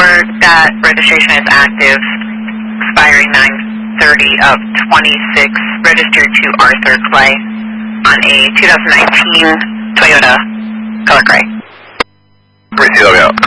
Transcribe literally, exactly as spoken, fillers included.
That registration is active, expiring nine thirty of twenty-six, registered to Arthur Clay on a two thousand nineteen Toyota Color Gray. three C W.